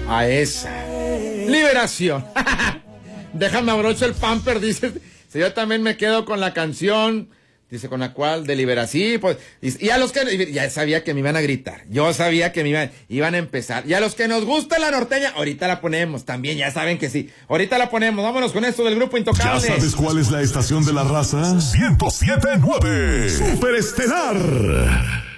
A esa. Liberación. Déjame abrocho el pamper, dice. Si yo también me quedo con la canción, dice, con la cual de Liberación. Sí, pues, y a los que, ya sabía que me iban a gritar. Yo sabía que iban a empezar. Y a los que nos gusta la norteña, ahorita la ponemos también, ya saben que sí. Ahorita la ponemos. Vámonos con esto del grupo Intocable. ¿Ya sabes cuál es la estación de la raza? 107.9 Superestelar.